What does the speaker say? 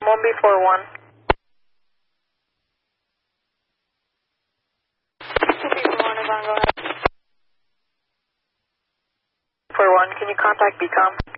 1B41. 2B41, Yvonne, go ahead. 41, can you contact BCOM?